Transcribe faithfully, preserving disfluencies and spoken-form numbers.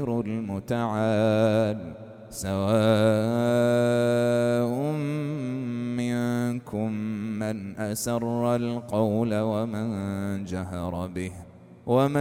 المتعال سواء منكم من أسر القول ومن جهر به ومن